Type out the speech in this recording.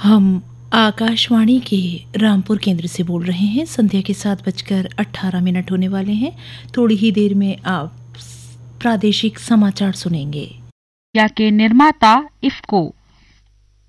हम आकाशवाणी के रामपुर केंद्र से बोल रहे हैं। संध्या के 7:18 होने वाले हैं। थोड़ी ही देर में आप प्रादेशिक समाचार सुनेंगे। या के निर्माता इफ्को